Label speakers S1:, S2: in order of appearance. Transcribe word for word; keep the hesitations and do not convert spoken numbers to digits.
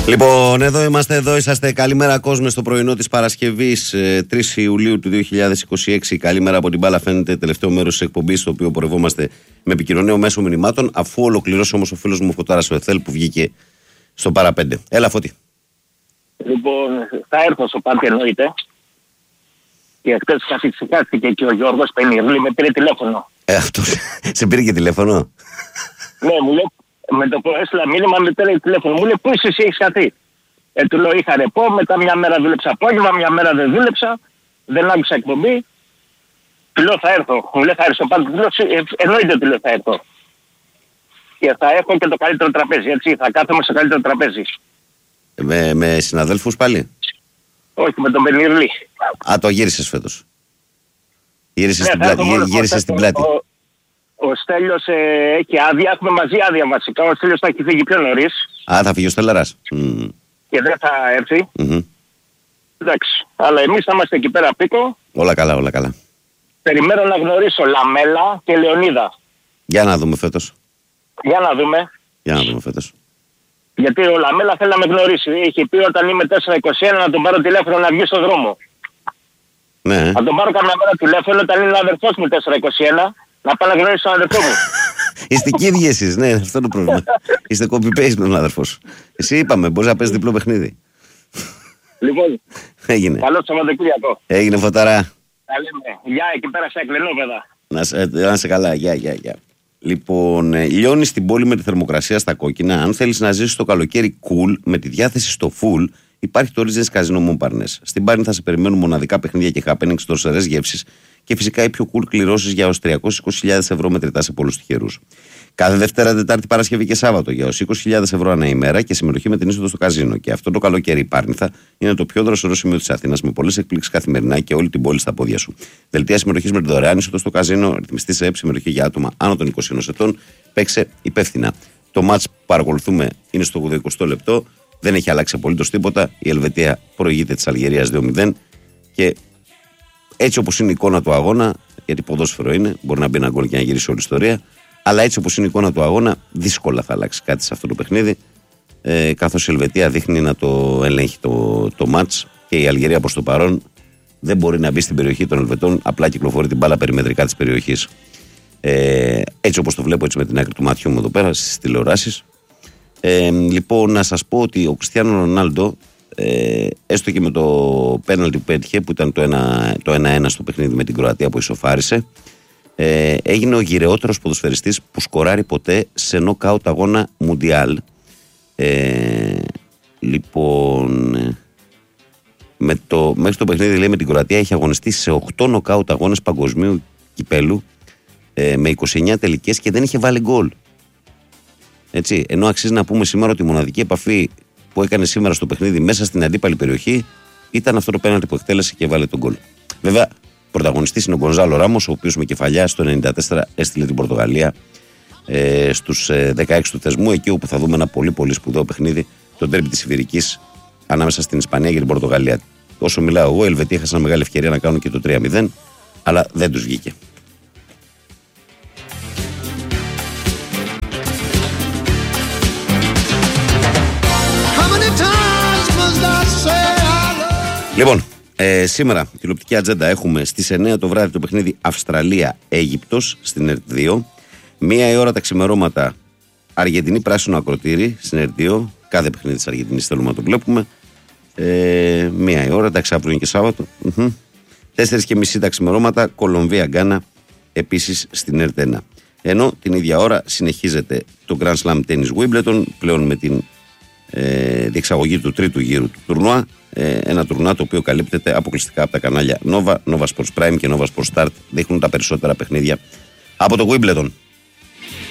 S1: Λοιπόν, εδώ είμαστε, εδώ είσαστε. Καλημέρα κόσμο στο πρωινό της Παρασκευής τρεις Ιουλίου του δύο χιλιάδες είκοσι έξι. Καλημέρα από την μπάλα, φαίνεται τελευταίο μέρος της εκπομπής, στο οποίο πορευόμαστε με επικοινωνία μέσω μηνυμάτων, αφού ολοκληρώσει όμως ο φίλος μου ο Φωτάρας ο Εθέλ που βγήκε στο παραπέντε. Έλα Φώτη.
S2: Λοιπόν, θα έρθω στο πάρτι εννοείται. Και χτες καθυσυχάστηκε και ο Γιώργος Πενιρλή με πήρε τηλέφωνο.
S1: Ε, αυτός σε πήρε και τηλέφωνο.
S2: Ναι, μου λέει, με το που έστειλα μήνυμα με πήρε τηλέφωνο. Μου λέει, πού είσαι εσύ, έχεις χαθεί. Ε, του λέω, είχα ρεπό, μετά μια μέρα δούλεψα απόγευμα, μια μέρα δεν δούλεψα, δεν άκουσα εκπομπή. Του λέω, θα έρθω. Μου λέει, θα έρθω στο πάρτι. Του λέω, ε, εννοείται, του λέω, θα έρθω. Και θα έχω και το καλύτερο τραπέζι, έτσι, θα κάθομαι στο καλύτερο τραπέζι.
S1: Ε, με, με συναδέλφους πάλι.
S2: Όχι, με τον Πενιρλή.
S1: Α, το γύρισες φέτος. Γύρισες
S2: Ναι,
S1: στην πλάτη. Γύ, γύρισες στην πλάτη.
S2: Ο, ο Στέλιος ε, έχει άδεια, έχουμε μαζί άδεια βασικά. Ο Στέλιος θα έχει φύγει πιο νωρίς.
S1: Α, θα φύγει ο Στελαράς. Mm.
S2: Και δεν θα έρθει.
S1: Mm-hmm.
S2: Εντάξει. Αλλά εμείς θα είμαστε εκεί πέρα πίκο.
S1: Όλα καλά, όλα καλά.
S2: Περιμένω να γνωρίσω Λαμέλα και Λεωνίδα.
S1: Για να δούμε φέτος.
S2: Για να δούμε.
S1: Για να δούμε φέτος.
S2: Γιατί ο Λαμέλα θέλει να με γνωρίσει. Είχε πει όταν είμαι τέσσερα είκοσι ένα να τον πάρω τηλέφωνο να βγει στον δρόμο.
S1: Ναι.
S2: Να τον πάρω καμιά μέρα τηλέφωνο όταν είναι ο αδερφός μου τέσσερα είκοσι ένα να πάω να γνωρίσω τον αδερφό μου.
S1: Είστε κι ίδιοι εσείς, ναι, αυτό είναι το πρόβλημα. Είστε copy-paste με τον αδερφό σου. Εσύ είπαμε, μπορείς να παίζεις διπλό παιχνίδι.
S2: Λοιπόν,
S1: έγινε.
S2: καλό Σαββατοκύριακο.
S1: Έγινε Φωταρά.
S2: Τα λέμε. Γεια, εκεί πέρα σε Ακλενόπεδα.
S1: Να σε, να σε καλά, γεια, γεια, γεια. Λοιπόν, ε, λιώνει στην πόλη με τη θερμοκρασία στα κόκκινα. Αν θέλεις να ζήσεις το καλοκαίρι cool, με τη διάθεση στο full, υπάρχει το Reasons Casino Montparnasse. Στην Πάρνη θα σε περιμένουν μοναδικά παιχνίδια και happenings, τόσερες γεύσεις και φυσικά οι πιο cool κληρώσεις για ως τριακόσιες είκοσι χιλιάδες ευρώ μετρητά σε πολλούς τυχερούς. Κάθε Δευτέρα, Τετάρτη, Παρασκευή και Σάββατο για ως είκοσι χιλιάδες ευρώ ανά ημέρα και συμμετοχή με την είσοδο στο καζίνο. Και αυτό το καλοκαίρι η Πάρνηθα είναι το πιο δροσερό σημείο της Αθήνας με πολλές εκπλήξεις καθημερινά και όλη την πόλη στα πόδια σου. Δελτία συμμετοχής με τη δωρεάν είσοδο στο καζίνο, ρυθμιστή σε ΕΠ, συμμετοχή για άτομα άνω των είκοσι ενός ετών. Παίξε υπεύθυνα. Το μάτς που παρακολουθούμε είναι στο ογδοηκοστό λεπτό. Δεν έχει αλλάξει απολύτως τίποτα. Η Ελβετία προηγείται της Αλγερίας δύο μηδέν και έτσι όπως είναι η εικόνα του αγώνα, γιατί ποδόσφαιρο είναι, μπορεί να μπει ένα γκολ και να γυρίσει όλη η ιστορία, αλλά έτσι όπως είναι η εικόνα του αγώνα, δύσκολα θα αλλάξει κάτι σε αυτό το παιχνίδι, ε, καθώς η Ελβετία δείχνει να το ελέγχει το, το μάτς και η Αλγερία προς το παρόν δεν μπορεί να μπει στην περιοχή των Ελβετών, απλά κυκλοφορεί την μπάλα περιμετρικά της περιοχής. Ε, έτσι όπως το βλέπω, έτσι με την άκρη του μάτιου μου εδώ πέρα στις τηλεοράσεις. Ε, λοιπόν, να σας πω ότι ο Κριστιάνο Ρονάλντο, ε, έστω και με το πέναλτι που πέτυχε, που ήταν το ένα ένα στο παιχνίδι με την Κροατία που ισοφάρισε, ε, έγινε ο γυρεότερος ποδοσφαιριστής που σκοράρει ποτέ σε νοκάουτ αγώνα Μουντιάλ. Ε, λοιπόν, με το, μέχρι το παιχνίδι λέει, με την Κροατία έχει αγωνιστεί σε οκτώ νοκάουτ αγώνες παγκοσμίου κυπέλου, ε, με είκοσι εννέα τελικές και δεν είχε βάλει γκολ. Έτσι, ενώ αξίζει να πούμε σήμερα ότι η μοναδική επαφή που έκανε σήμερα στο παιχνίδι μέσα στην αντίπαλη περιοχή ήταν αυτό το πέναλτι που εκτέλεσε και βάλε τον γκολ. Βέβαια, πρωταγωνιστής είναι ο Γκονζάλο Ράμος, ο οποίος με κεφαλιά στο ενενήντα τέσσερα έστειλε την Πορτογαλία ε, στους ε, δεκαέξι του θεσμού, εκεί όπου θα δούμε ένα πολύ πολύ σπουδαίο παιχνίδι, το ντέρμπι της Ιβηρικής ανάμεσα στην Ισπανία και την Πορτογαλία. Όσο μιλάω εγώ, οι Ελβετοί είχαν μεγάλη ευκαιρία να κάνουν και το τρία μηδέν, αλλά δεν τους βγήκε. Λοιπόν, ε, σήμερα τηλεοπτική ατζέντα έχουμε στις εννέα το βράδυ το παιχνίδι Αυστραλία-Αίγυπτος στην ΕΡΤ δύο. Μία η ώρα τα ξημερώματα Αργεντινή πράσινο ακροτήρι στην ΕΡΤ δύο. Κάθε παιχνίδι της Αργεντινής θέλουμε να το βλέπουμε. Ε, μία η ώρα, εντάξει, αύριο είναι και Σάββατο. Mm-hmm. Τέσσερις και μισή τα ξημερώματα Κολομβία-Γκάνα επίσης στην ΕΡΤ ένα. Ενώ την ίδια ώρα συνεχίζεται το Grand Slam Tennis Wimbledon, πλέον με την ε, διεξαγωγή του τρίτου γύρου του τουρνουά. Ε, ένα τουρνουά το οποίο καλύπτεται αποκλειστικά από τα κανάλια Nova, Nova Sports Prime και Nova Sports Start. Δείχνουν τα περισσότερα παιχνίδια από το Wimbledon.